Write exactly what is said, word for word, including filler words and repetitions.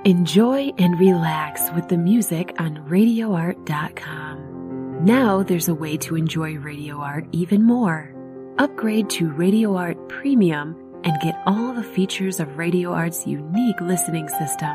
Enjoy and relax with the music on radio art dot com. Now there's a way to enjoy Radio Art even more. Upgrade to Radio Art Premium and get all the features of Radio Art's unique listening system.